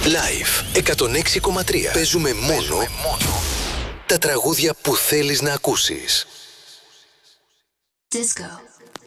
Live 106,3. Παίζουμε μόνο τα τραγούδια που θέλεις να ακούσεις. Disco.